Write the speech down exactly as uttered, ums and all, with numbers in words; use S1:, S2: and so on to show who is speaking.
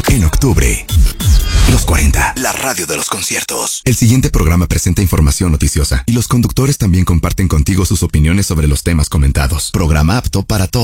S1: En octubre, los cuarenta, la radio de los conciertos. El siguiente programa presenta información noticiosa y los conductores también comparten contigo sus opiniones sobre los temas comentados. Programa apto para todos.